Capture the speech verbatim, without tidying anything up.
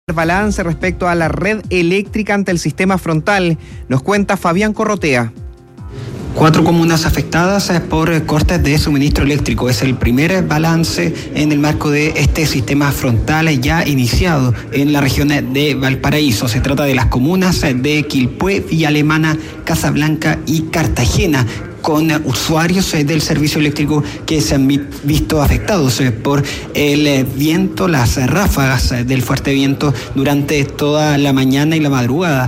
Balance respecto a la red eléctrica ante el sistema frontal. Nos cuenta Fabián Corrotea. Cuatro comunas afectadas por cortes de suministro eléctrico. Es el primer balance en el marco de este sistema frontal ya iniciado en la región de Valparaíso. Se trata de las comunas de Quilpué, Villa Alemana, Casablanca y Cartagena, con usuarios del servicio eléctrico que se han visto afectados por el viento, las ráfagas del fuerte viento durante toda la mañana y la madrugada